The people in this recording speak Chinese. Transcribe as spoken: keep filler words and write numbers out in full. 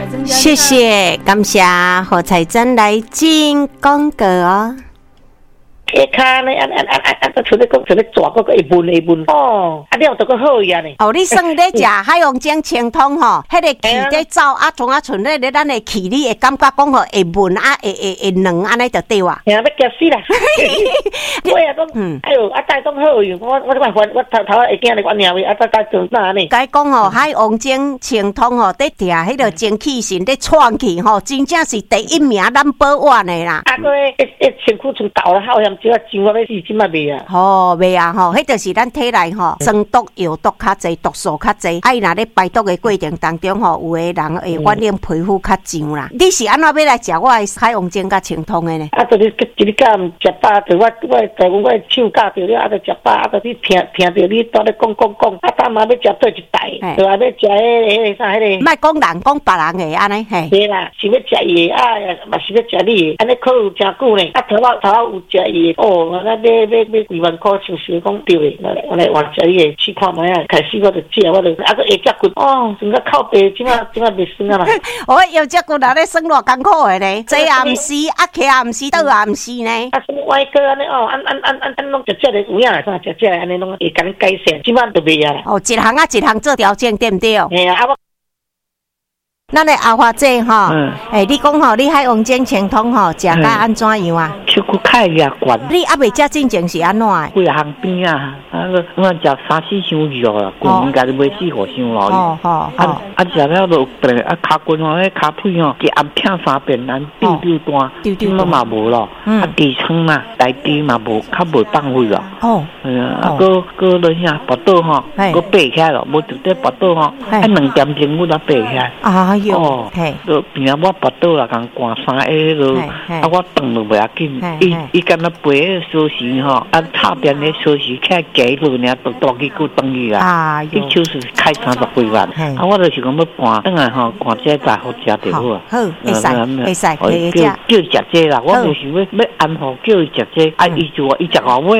谢谢，感谢何彩珍来进广告哦。 下骹呢，啊啊啊啊啊！像咧讲，像咧抓嗰个会闷会闷哦，啊了都个好呀呢。 哦，你算咧食海洋精清汤吼，迄个气咧走啊，从啊存咧咧，咱的气你会感觉讲吼会闷啊，会会会软安尼就对哇。 吓，要惊死啦！我啊讲，哎呦，啊再讲好哟，我我我我我头头会惊咧，我领位啊再再做哪呢？ 该讲吼，海洋精清汤吼，伫嗲迄个精气神伫窜起吼，真正是第一名，咱保完的啦。 啊，个一一身躯从倒了好险。只要钱我要死，即嘛袂啊！ 吼袂啊吼，迄就是咱体内吼生毒、药毒较济，毒素较济。啊，伊若咧排毒的过程当中吼，有诶人会反映皮肤较痒啦。你是安怎要来食我诶海洋精甲清汤诶呢？ 啊，就是一日干食饱，就我我在我我唱教着了，啊，就食饱，啊，就你听听着你在咧讲讲讲，啊，当嘛要食做一台，就话要食迄个啥迄个。 莫讲人讲别人诶安尼嘿。 对啦，是要食伊诶，啊，嘛是要食你诶，安尼可有真久呢。啊，头仔头仔有食伊。哦，我那买买买几万块，想想讲对诶，我来我来换食伊诶，试看卖啊。开始我就食，我就啊个下脚骨，哦，整个靠背，即马即马袂酸啊啦。 我腰脚骨哪咧酸偌艰苦诶呢？坐也毋是，啊徛也毋是，倒也毋是呢。 啊，什么歪哥安尼哦，安安安安安拢食食咧有影诶，啥食食安尼拢会甲你改善，即马就袂啊啦。 哦，一项啊一项做条件，对毋对？ 嘿啊，我。 咱的阿花姐吼，诶，你讲吼，你海洋精清汤吼，食甲安怎样啊？ 手骨开也悬。 你还未食进前是安怎的？ 几项边啊，啊个我食三四箱肉啦，滚应该是买四五箱咯。 哦哦啊啊食了就变啊骹骨吼，迄骹腿吼，一暗片三遍难丢丢单，丢丢嘛无咯。啊地床嘛，大地嘛无，较无放废咯。哦，嗯啊，个个了遐跋倒吼，个爬起来咯，无直接跋倒吼，啊两点钟我才爬起来。啊。哦，就平常我跋倒啦，共寒衫下落，啊我动都袂要紧，伊伊敢若背迄个锁匙吼，啊插边迄锁匙起来夹落尔，都大几句等于啊，啊，伊就是开三十几万，啊我就是讲要搬，等下吼搬这再好食就好啊。好，会使会使，叫叫食这啦，我就是要要安好叫伊食这，啊伊就伊食我买。